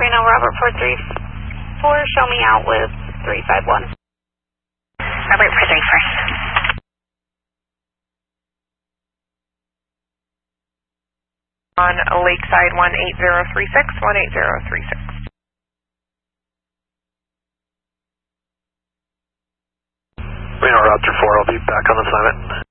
Reno, Robert 434, show me out with 351. Robert 434. On Lakeside 18036, 18036. Reno Raptor 4, I'll be back on assignment.